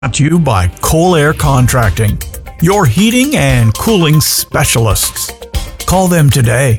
Brought to you by Coal Air Contracting, your heating and cooling specialists. Call them today.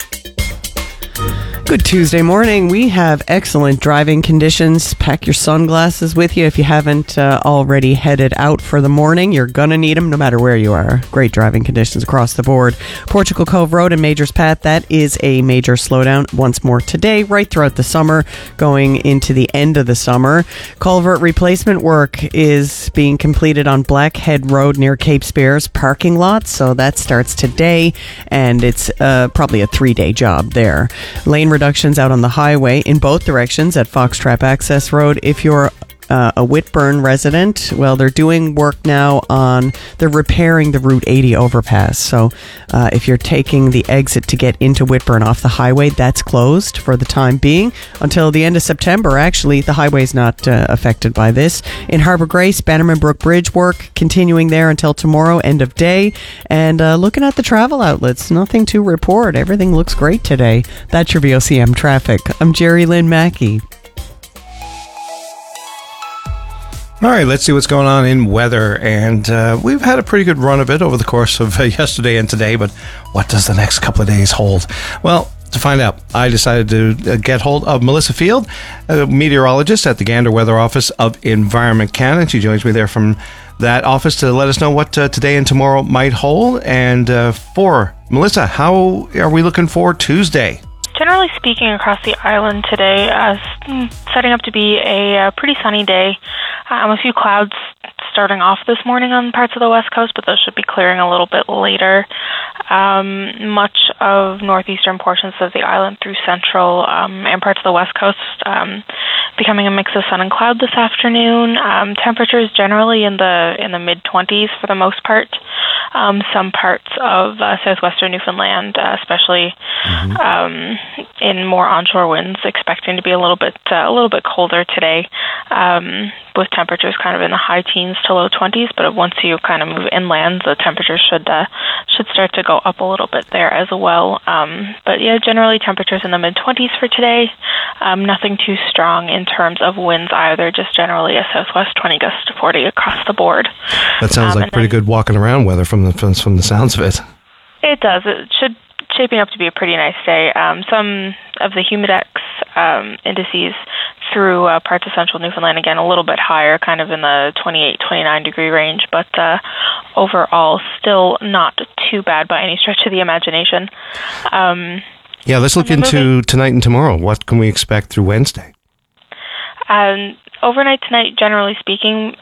Good Tuesday morning. We have excellent driving conditions. Pack your sunglasses with you if you haven't already headed out for the morning. You're going to need them no matter where you are. Great driving conditions across the board. Portugal Cove Road and Majors Path, that is a major slowdown once more today, right throughout the summer, going into the end of the summer. Culvert replacement work is being completed on Blackhead Road near Cape Spears parking lot, so that starts today, and it's probably a 3-day job there. Lane reductions out on the highway in both directions at Foxtrap Access Road. If you're a Whitburn resident, well, they're doing work now they're repairing the Route 80 overpass. So if you're taking the exit to get into Whitburn off the highway, that's closed for the time being until the end of September. Actually, the highway's not affected by this. In Harbour Grace, Bannerman Brook Bridge work continuing there until tomorrow, end of day. And looking at the travel outlets, nothing to report. Everything looks great today. That's your VOCM traffic. I'm Jerry Lynn Mackey. All right, let's see what's going on in weather. And we've had a pretty good run of it over the course of yesterday and today, but what does the next couple of days hold? Well, to find out, I decided to get hold of Melissa Field, a meteorologist at the Gander Weather Office of Environment Canada. She joins me there from that office to let us know what today and tomorrow might hold. And for Melissa, how are we looking for Tuesday? Generally speaking, across the island today, setting up to be a pretty sunny day. A few clouds starting off this morning on parts of the west coast, but those should be clearing a little bit later. Much of northeastern portions of the island through central and parts of the west coast becoming a mix of sun and cloud this afternoon. Temperatures generally in the mid-20s for the most part. Some parts of southwestern Newfoundland, especially in more onshore winds, expecting to be a little bit colder today, with temperatures kind of in the high teens to low 20s. But once you kind of move inland, the temperatures should start to go up a little bit there as well. But yeah, generally temperatures in the mid-20s for today. Nothing too strong in terms of winds either, just generally a southwest 20 gusts to 40 across the board. That sounds like pretty good walking around weather from the sounds of it. It does. It should shaping up to be a pretty nice day. Some of the humidex indices through parts of central Newfoundland, again, a little bit higher, kind of in the 28, 29 degree range, but overall still not too bad by any stretch of the imagination. Yeah, let's look into tonight and tomorrow. What can we expect through Wednesday? Overnight tonight, generally speaking,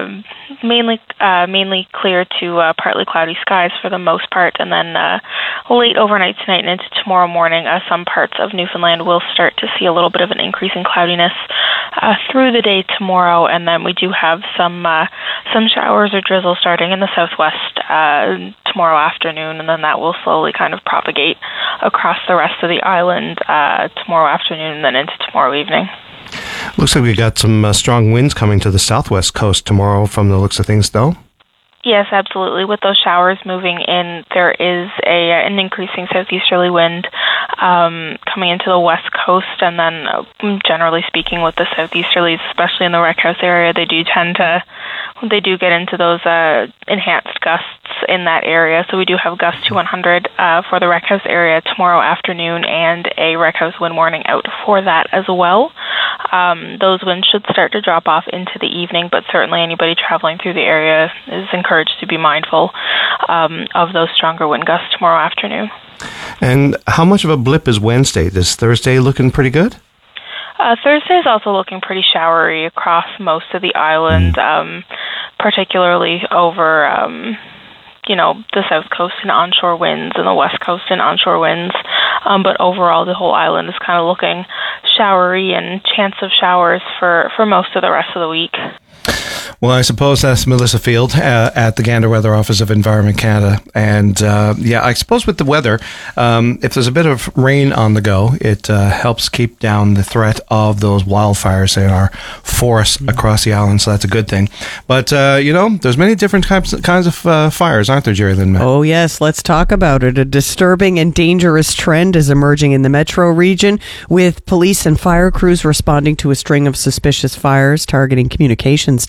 mainly clear to partly cloudy skies for the most part, and then late overnight tonight and into tomorrow morning, some parts of Newfoundland will start to see a little bit of an increase in cloudiness through the day tomorrow, and then we do have some showers or drizzle starting in the southwest tomorrow afternoon, and then that will slowly kind of propagate across the rest of the island tomorrow afternoon and then into tomorrow evening. Looks like we got some strong winds coming to the southwest coast tomorrow from the looks of things, though. Yes, absolutely. With those showers moving in, there is an increasing southeasterly wind coming into the west coast, and then generally speaking with the southeasterlies, especially in the Wreck House area, they do get into those enhanced gusts in that area. So we do have gusts to 100 for the Wreck House area tomorrow afternoon, and a Wreck House wind warning out for that as well. Those winds should start to drop off into the evening, but certainly anybody traveling through the area is encouraged to be mindful of those stronger wind gusts tomorrow afternoon. And how much of a blip is Wednesday? Is Thursday looking pretty good? Thursday is also looking pretty showery across most of the island, particularly over the south coast and onshore winds and the west coast and onshore winds. But overall, the whole island is kind of looking showery and chance of showers for most of the rest of the week. Well, I suppose that's Melissa Field at the Gander Weather Office of Environment Canada. And I suppose with the weather, if there's a bit of rain on the go, it helps keep down the threat of those wildfires in our forests across the island. So that's a good thing. But, there's many different kinds of fires, aren't there, Jerry Lynn? Oh, yes. Let's talk about it. A disturbing and dangerous trend is emerging in the metro region, with police and fire crews responding to a string of suspicious fires targeting communications towers.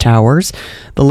hours. The